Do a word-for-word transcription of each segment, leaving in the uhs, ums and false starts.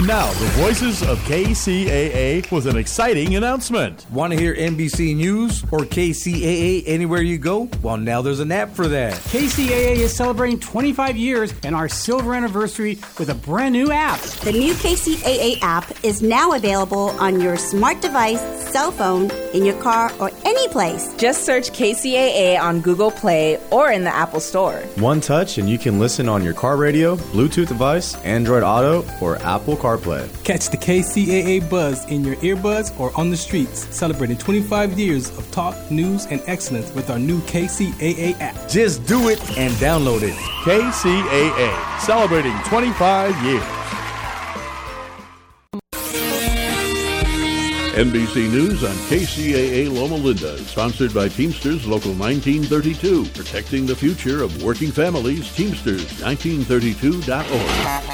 And now, the voices of K C A A with an exciting announcement. Want to hear N B C News or K C A A anywhere you go? Well, now there's an app for that. K C A A is celebrating twenty-five years and our silver anniversary with a brand new app. The new K C A A app is now available on your smart device, cell phone, in your car, or any place. Just search K C A A on Google Play or in the Apple Store. One touch and you can listen on your car radio, Bluetooth device, Android Auto, or Apple CarPlay. Catch the K C A A buzz in your earbuds or on the streets, celebrating twenty-five years of talk, news, and excellence with our new K C A A app. Just do it and download it. K C A A, celebrating twenty-five years. N B C News on K C A A Loma Linda, sponsored by Teamsters Local nineteen thirty-two, protecting the future of working families. Teamsters nineteen thirty-two dot org.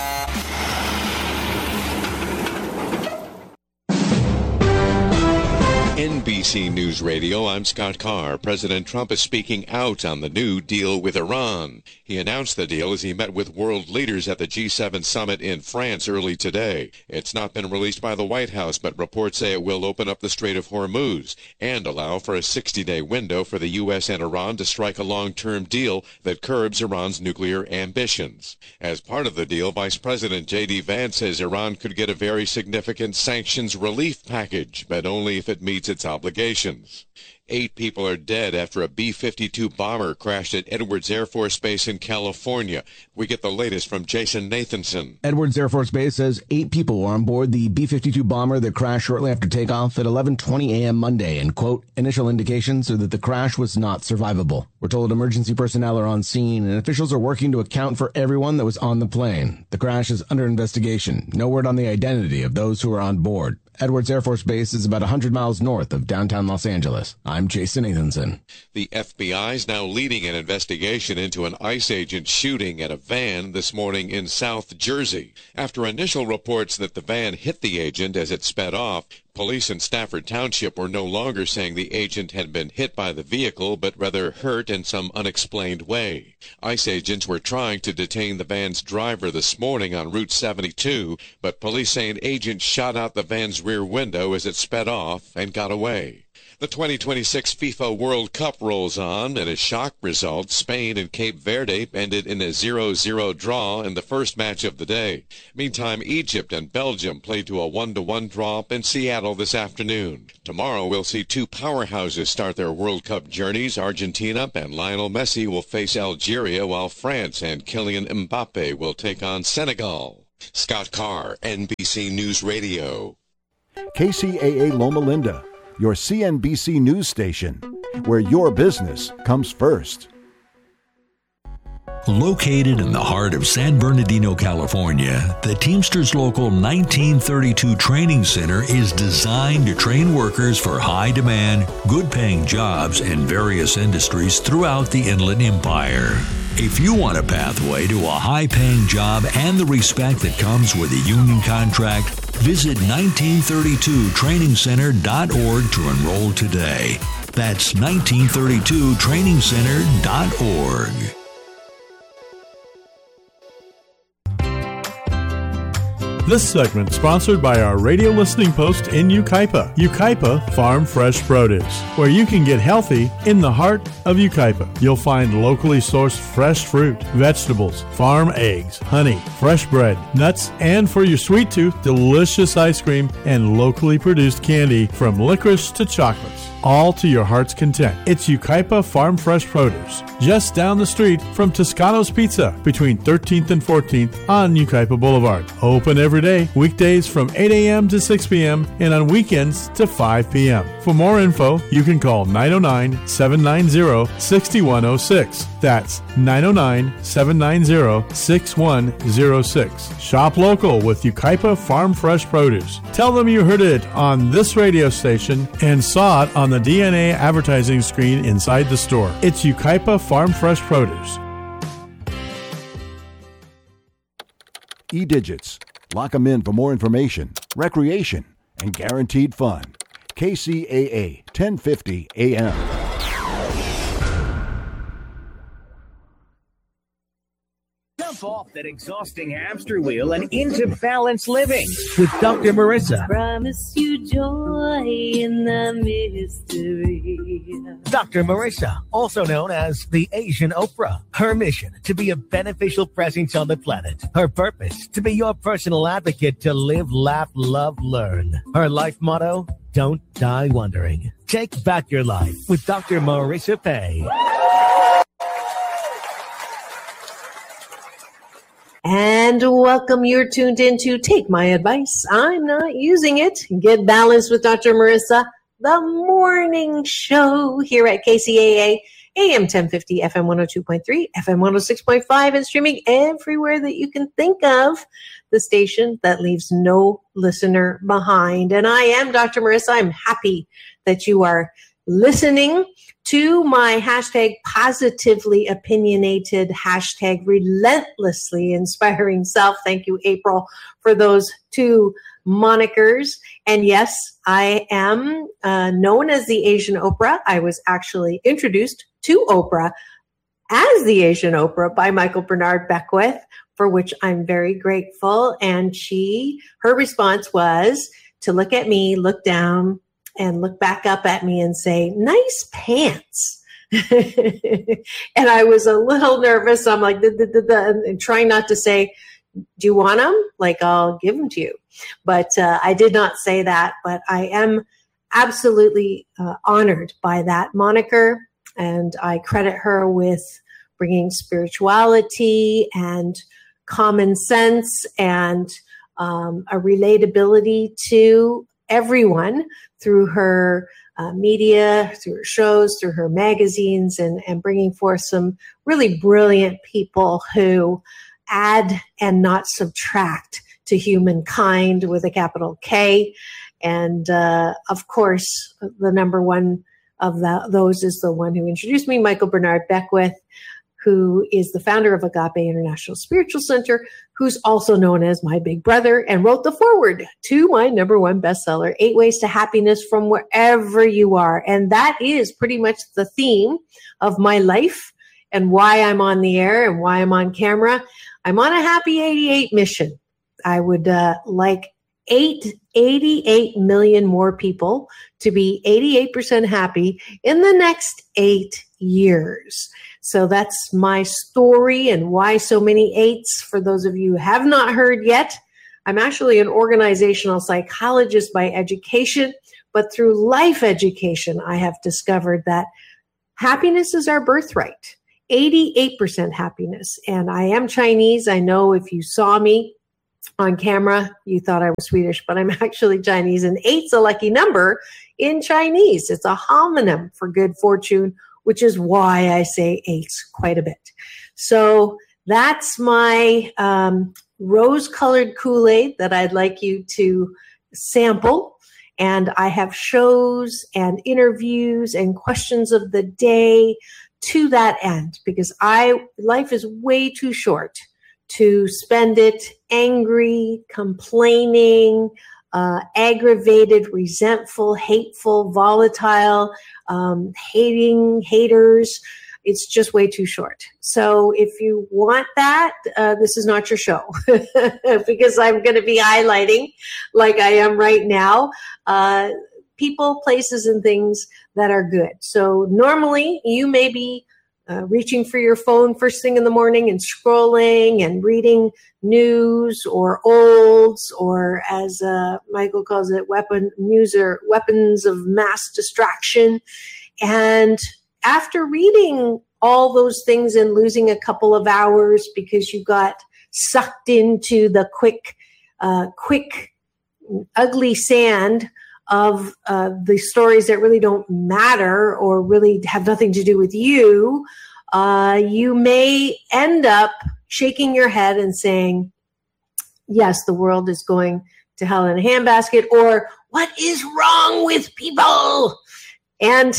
N B C News Radio, I'm Scott Carr. President Trump is speaking out on the new deal with Iran. He announced the deal as he met with world leaders at the G seven summit in France early today. It's not been released by the White House, but reports say it will open up the Strait of Hormuz and allow for a sixty-day window for the U S and Iran to strike a long-term deal that curbs Iran's nuclear ambitions. As part of the deal, Vice President J D Vance says Iran could get a very significant sanctions relief package, but only if it meets its obligations. Eight people are dead after a B fifty-two bomber crashed at Edwards Air Force Base in California. We get the latest from Jason Nathanson. Edwards Air Force Base says eight people were on board the B fifty-two bomber that crashed shortly after takeoff at eleven twenty a.m. Monday, and, quote, initial indications are that the crash was not survivable. We're told emergency personnel are on scene, and officials are working to account for everyone that was on the plane. The crash is under investigation. No word on the identity of those who are on board. Edwards Air Force Base is about one hundred miles north of downtown Los Angeles. I'm Jason Nathanson. The F B I is now leading an investigation into an ICE agent shooting at a van this morning in South Jersey. After initial reports that the van hit the agent as it sped off, police in Stafford Township were no longer saying the agent had been hit by the vehicle, but rather hurt in some unexplained way. ICE agents were trying to detain the van's driver this morning on Route seventy-two, but police say an agent shot out the van's rear window as it sped off and got away. The twenty twenty-six FIFA World Cup rolls on. In a shock result, Spain and Cape Verde ended in a zero zero draw in the first match of the day. Meantime, Egypt and Belgium played to a one to one draw in Seattle this afternoon. Tomorrow, we'll see two powerhouses start their World Cup journeys. Argentina and Lionel Messi will face Algeria, while France and Kylian Mbappe will take on Senegal. Scott Carr, N B C News Radio. K C A A Loma Linda, your C N B C news station, where your business comes first. Located in the heart of San Bernardino, California, the Teamsters Local nineteen thirty-two Training Center is designed to train workers for high-demand, good-paying jobs in various industries throughout the Inland Empire. If you want a pathway to a high-paying job and the respect that comes with a union contract, visit nineteen thirty-two training center dot org to enroll today. That's nineteen thirty-two training center dot org. This segment sponsored by our radio listening post in Yucaipa, Yucaipa Farm Fresh Produce, where you can get healthy in the heart of Yucaipa. You'll find locally sourced fresh fruit, vegetables, farm eggs, honey, fresh bread, nuts, and for your sweet tooth, delicious ice cream and locally produced candy from licorice to chocolates, all to your heart's content. It's Yucaipa Farm Fresh Produce, just down the street from Toscano's Pizza, between thirteenth and fourteenth on Yucaipa Boulevard. Open every day, weekdays from eight a.m. to six p.m. and on weekends to five p.m. For more info, you can call nine oh nine, seven nine zero, six one oh six. That's nine oh nine, seven nine zero, six one oh six. Shop local with Yucaipa Farm Fresh Produce. Tell them you heard it on this radio station and saw it on the D N A advertising screen inside the store. It's Yucaipa Farm Fresh Produce. E-Digits. Lock them in for more information, recreation, and guaranteed fun. K C A A, ten fifty A M. Get off that exhausting hamster wheel and into balanced living with Doctor Marissa. Promise you joy in the mystery. Doctor Marissa, also known as the Asian Oprah. Her mission, to be a beneficial presence on the planet. Her purpose, to be your personal advocate to live, laugh, love, learn. Her life motto, don't die wondering. Take back your life with Doctor Marissa Pay. And welcome. You're tuned in to Take My Advice. I'm not using it. Get balanced with Doctor Marissa, the morning show here at K C A A, A M ten fifty, F M one oh two point three, F M one oh six point five, and streaming everywhere that you can think of. The station that leaves no listener behind. And I am Doctor Marissa. I'm happy that you are listening to my hashtag positively opinionated, hashtag relentlessly inspiring self. Thank you, April, for those two monikers. And yes, I am uh, known as the Asian Oprah. I was actually introduced to Oprah as the Asian Oprah by Michael Bernard Beckwith, for which I'm very grateful. And she, her response was to look at me, look down, and look back up at me and say, nice pants. And I was a little nervous. I'm like, duh, duh, duh, duh, and trying not to say, do you want them? Like, I'll give them to you. But uh, I did not say that. But I am absolutely uh, honored by that moniker. And I credit her with bringing spirituality and common sense and um, a relatability to everyone through her uh, media, through her shows, through her magazines, and, and bringing forth some really brilliant people who add and not subtract to humankind with a capital K. And uh, of course, the number one of the, those is the one who introduced me, Michael Bernard Beckwith, who is the founder of Agape International Spiritual Center, who's also known as my big brother, and wrote the foreword to my number one bestseller, Eight Ways to Happiness from Wherever You Are. And that is pretty much the theme of my life and why I'm on the air and why I'm on camera. I'm on a happy eighty-eight mission. I would uh, like eight, eighty-eight million more people to be eighty-eight percent happy in the next eight years. So that's my story and why so many eights. For those of you who have not heard yet, I'm actually an organizational psychologist by education, but through life education, I have discovered that happiness is our birthright, eighty-eight percent happiness. And I am Chinese. I know if you saw me on camera, you thought I was Swedish, but I'm actually Chinese, and eight's a lucky number in Chinese. It's a homonym for good fortune, which is why I say eights quite a bit. So that's my um, rose-colored Kool-Aid that I'd like you to sample. And I have shows and interviews and questions of the day to that end, because I life is way too short to spend it angry, complaining, uh, aggravated, resentful, hateful, volatile, um, hating, haters. It's just way too short. So if you want that, uh, this is not your show because I'm going to be highlighting, like I am right now, uh, people, places, and things that are good. So normally you may be Uh, reaching for your phone first thing in the morning and scrolling and reading news or olds, or as uh, Michael calls it, weapon news or weapons of mass distraction. And after reading all those things and losing a couple of hours because you got sucked into the quick, uh, quick, ugly sand of uh, the stories that really don't matter or really have nothing to do with you, uh, you may end up shaking your head and saying, yes, the world is going to hell in a handbasket, or what is wrong with people? And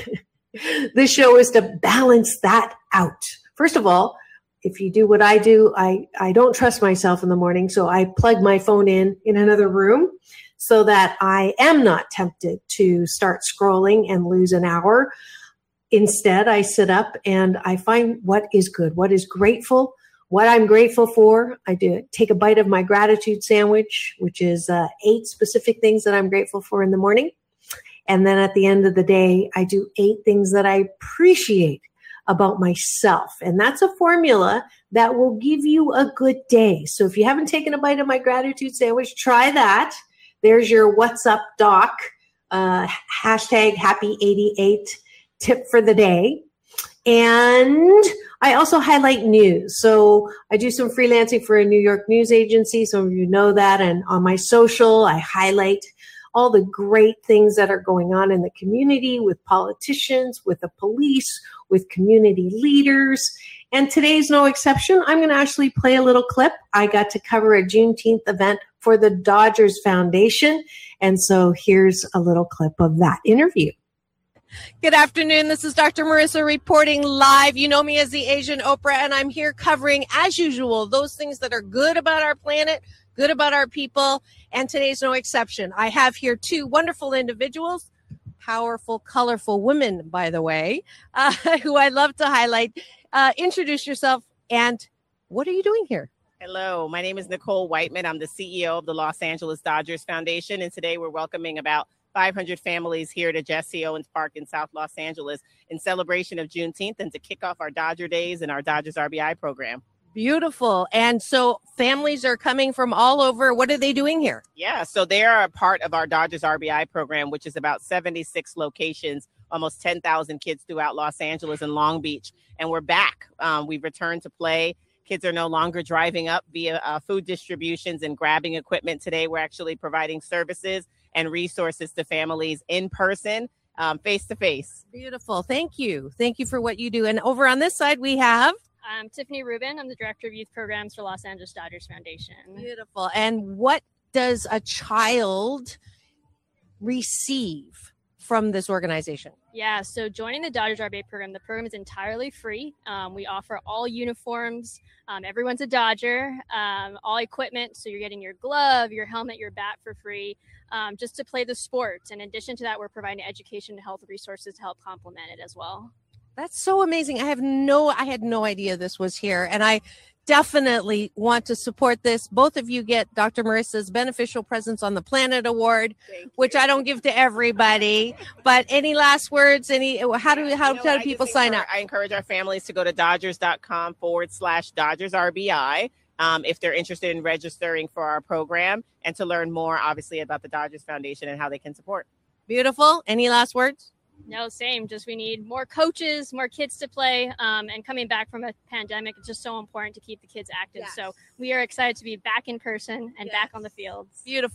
this show is to balance that out. First of all, if you do what I do, I, I don't trust myself in the morning, so I plug my phone in in another room, so that I am not tempted to start scrolling and lose an hour. Instead, I sit up and I find what is good, what is grateful, what I'm grateful for. I do take a bite of my gratitude sandwich, which is uh, eight specific things that I'm grateful for in the morning. And then at the end of the day, I do eight things that I appreciate about myself. And that's a formula that will give you a good day. So if you haven't taken a bite of my gratitude sandwich, try that. There's your What's Up Doc, uh, hashtag happy eighty-eight tip for the day. And I also highlight news. So I do some freelancing for a New York news agency. Some of you know that. And on my social, I highlight all the great things that are going on in the community with politicians, with the police, with community leaders. And today's no exception. I'm going to actually play a little clip. I got to cover a Juneteenth event for the Dodgers Foundation. And so here's a little clip of that interview. Good afternoon. This is Doctor Marissa reporting live. You know me as the Asian Oprah, and I'm here covering, as usual, those things that are good about our planet, good about our people, and today's no exception. I have here two wonderful individuals, powerful, colorful women, by the way, uh, who I love to highlight. Uh, introduce yourself, and what are you doing here? Hello, my name is Nicole Whiteman. I'm the C E O of the Los Angeles Dodgers Foundation, and today we're welcoming about five hundred families here to Jesse Owens Park in South Los Angeles in celebration of Juneteenth and to kick off our Dodger Days and our Dodgers R B I program. Beautiful. And so families are coming from all over. What are they doing here? Yeah, so they are a part of our Dodgers R B I program, which is about seventy-six locations, almost ten thousand kids throughout Los Angeles and Long Beach. And we're back. Um, we've returned to play. Kids are no longer driving up via uh, food distributions and grabbing equipment. Today, we're actually providing services and resources to families in person, um, face to face. Beautiful. Thank you. Thank you for what you do. And over on this side, we have... I'm Tiffany Rubin. I'm the Director of Youth Programs for Los Angeles Dodgers Foundation. Beautiful. And what does a child receive from this organization? Yeah, so joining the Dodgers R B I program, the program is entirely free. Um, we offer all uniforms. Um, everyone's a Dodger, um, all equipment. So you're getting your glove, your helmet, your bat for free, um, just to play the sport. In addition to that, we're providing education and health resources to help complement it as well. That's so amazing. I have no, I had no idea this was here. And I definitely want to support this. Both of you get Doctor Marissa's Beneficial Presence on the Planet Award, which I don't give to everybody. But any last words? Any, how do, how, you know, how do people sign up? I encourage our families to go to Dodgers.com forward slash Dodgers RBI. Um, if they're interested in registering for our program and to learn more, obviously, about the Dodgers Foundation and how they can support. Beautiful. Any last words? No, same. Just we need more coaches, more kids to play. Um, and coming back from a pandemic, it's just so important to keep the kids active. Yes. So we are excited to be back in person and yes. back on the fields. Beautiful.